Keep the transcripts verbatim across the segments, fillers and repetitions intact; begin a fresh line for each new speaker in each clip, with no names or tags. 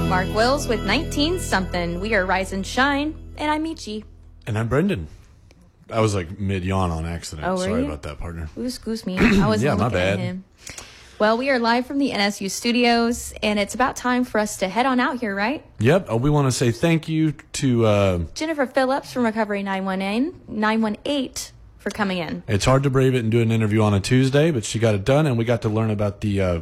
Mark Wills with nineteen something. We are Rise and Shine, and I'm Michi.
And I'm Brendan. I was like mid-yawn on accident.
Oh, were
Sorry
you?
about that, partner.
Ooh, excuse me. I was
Yeah,
looking
my bad.
at him. Well, we are live from the N S U studios, and it's about time for us to head on out here, right?
Yep. Uh, we want to say thank you to... Uh,
Jennifer Phillips from Recovery nine one eight for coming in.
it's hard to brave it and do an interview on a Tuesday, but she got it done, and we got to learn about the uh,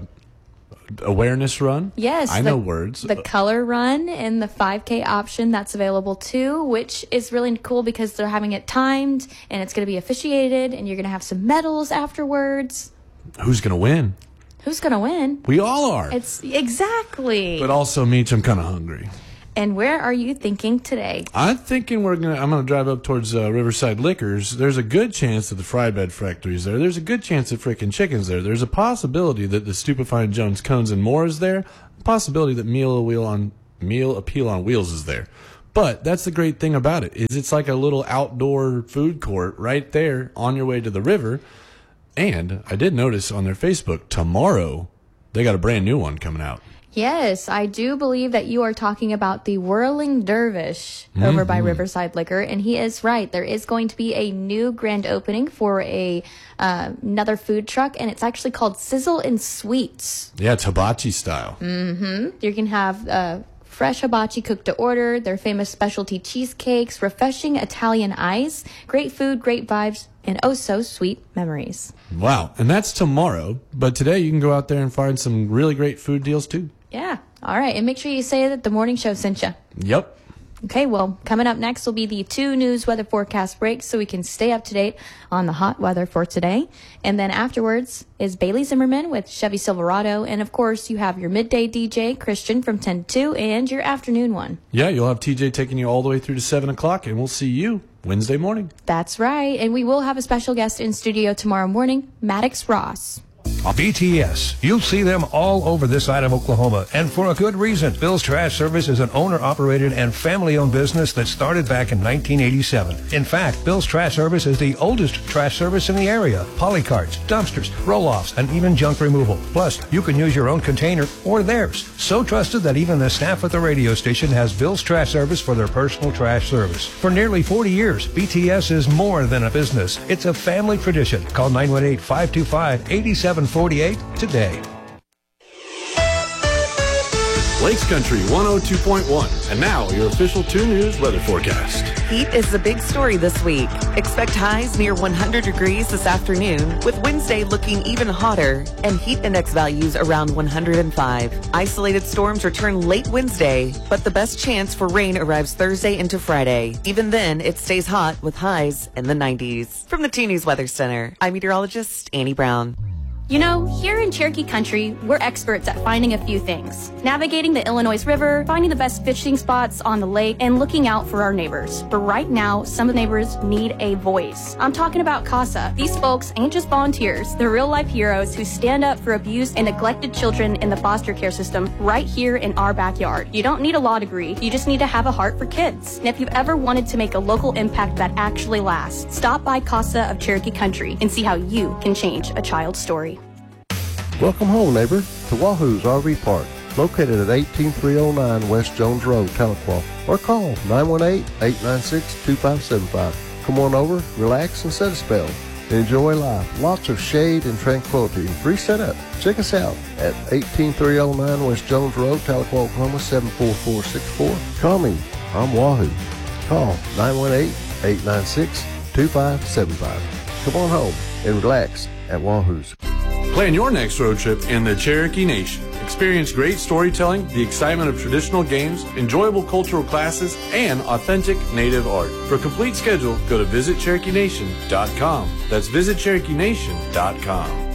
awareness run.
Yes.
I
the,
know words.
The color run and the five K option that's available too, which is really cool because they're having it timed, and it's going to be officiated, and you're going to have some medals afterwards.
Who's going to win?
Who's going to win?
We all are.
It's exactly.
But also, Meech, I'm kind of hungry.
And where are you thinking today?
I'm thinking we're gonna. I'm gonna drive up towards uh, Riverside Liquors. There's a good chance that the Fry Bed Factory's there. There's a good chance that Frickin' Chicken's there. There's a possibility that the Stupefying Jones Cones and More is there. A possibility that Meal Wheel on Meal Appeal on Wheels is there. But that's the great thing about it is it's like a little outdoor food court right there on your way to the river. And I did notice on their Facebook tomorrow they got a brand new one coming out.
Yes, I do believe that you are talking about the Whirling Dervish over
Mm-hmm.
by Riverside Liquor, and he is right. There is going to be a new grand opening for a uh, another food truck, and it's actually called Sizzle and Sweets.
Yeah, it's hibachi style.
Mm-hmm. You can have uh, fresh hibachi cooked to order, their famous specialty cheesecakes, refreshing Italian ice, great food, great vibes, and oh so sweet memories.
Wow. And that's tomorrow. But today you can go out there and find some really great food deals too.
Yeah. All right. And make sure you say that the morning show sent you.
Yep.
Okay, well, coming up next will be the two news weather forecast breaks so we can stay up to date on the hot weather for today. And then afterwards is Bailey Zimmerman with Chevy Silverado. And, of course, you have your midday D J, Christian, from ten to two, and your afternoon one.
Yeah, you'll have T J taking you all the way through to seven o'clock, and we'll see you Wednesday morning.
That's right. And we will have a special guest in studio tomorrow morning, Maddox Ross.
B T S. You'll see them all over this side of Oklahoma, and for a good reason. Bill's Trash Service is an owner-operated and family-owned business that started back in nineteen eighty-seven. In fact, Bill's Trash Service is the oldest trash service in the area. Polycarts, dumpsters, roll-offs, and even junk removal. Plus, you can use your own container or theirs. So trusted that even the staff at the radio station has Bill's Trash Service for their personal trash service. For nearly forty years, B T S is more than a business. It's a family tradition. Call nine one eight, five two five, eight seven four eight today.
Lakes Country one oh two point one. And now your official two News weather forecast.
Heat is the big story this week. Expect highs near one hundred degrees this afternoon, with Wednesday looking even hotter and heat index values around one hundred five. Isolated storms return late Wednesday, but the best chance for rain arrives Thursday into Friday. Even then, it stays hot with highs in the nineties. From the two News Weather Center, I'm meteorologist Annie Brown.
You know, here in Cherokee Country, we're experts at finding a few things. Navigating the Illinois River, finding the best fishing spots on the lake, and looking out for our neighbors. But right now, some of the neighbors need a voice. I'm talking about CASA. These folks ain't just volunteers. They're real-life heroes who stand up for abused and neglected children in the foster care system right here in our backyard. You don't need a law degree. You just need to have a heart for kids. And if you've ever wanted to make a local impact that actually lasts, stop by CASA of Cherokee Country and see how you can change a child's story.
Welcome home, neighbor, to Wahoo's R V Park, located at eighteen three oh nine West Jones Road, Tahlequah, or call nine one eight, eight nine six, two five seven five. Come on over, relax, and set a spell. Enjoy life. Lots of shade and tranquility and free setup. Check us out at eighteen three oh nine West Jones Road, Tahlequah, Oklahoma, seven four four six four. Call me. I'm Wahoo. Call nine one eight, eight nine six, two five seven five. Come on home and relax at Wahoo's.
Plan your next road trip in the Cherokee Nation. Experience great storytelling, the excitement of traditional games, enjoyable cultural classes, and authentic native art. For a complete schedule, go to visit cherokee nation dot com. That's visit cherokee nation dot com.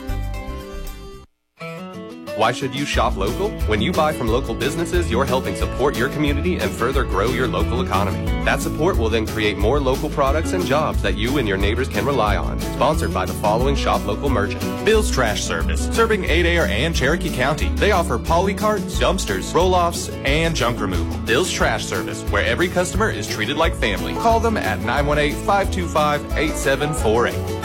Why should you shop local? When you buy from local businesses, you're helping support your community and further grow your local economy. That support will then create more local products and jobs that you and your neighbors can rely on. Sponsored by the following shop local merchant.
Bill's Trash Service, serving Adair and Cherokee County. They offer polycarts, dumpsters, roll-offs, and junk removal. Bill's Trash Service, where every customer is treated like family. Call them at nine one eight, five two five, eight seven four eight.